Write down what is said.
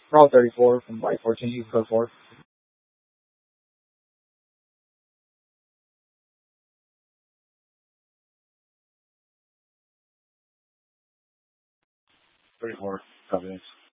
Route 34 from Y14, you code 4. 34, copy.